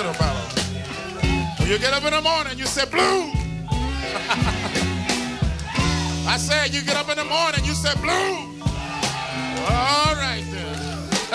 forget about them. When you get up in the morning, you say, blue. I said, you get up in the morning, you say, blue.